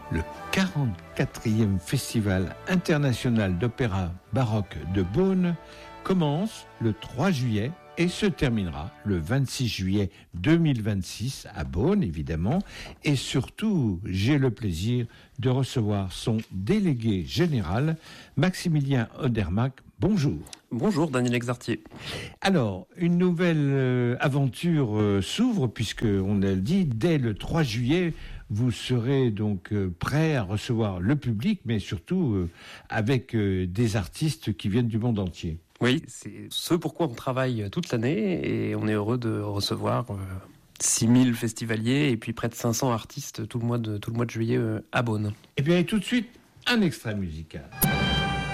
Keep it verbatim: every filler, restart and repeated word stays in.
Le quarante-quatrième Festival international d'opéra baroque de Beaune commence le trois juillet et se terminera le vingt-six juillet deux mille vingt-six à Beaune, évidemment. Et surtout, j'ai le plaisir de recevoir son délégué général, Maximilien Odermatt. Bonjour. Bonjour, Daniel Exartier. Alors, une nouvelle euh, aventure euh, s'ouvre, puisqu'on a dit, dès le trois juillet, vous serez donc euh, prêt à recevoir le public, mais surtout euh, avec euh, des artistes qui viennent du monde entier. Oui, c'est ce pourquoi on travaille toute l'année et on est heureux de recevoir euh, six mille festivaliers et puis près de cinq cents artistes tout le mois de, tout le mois de juillet euh, à Beaune. Et bien, et tout de suite, un extrait musical.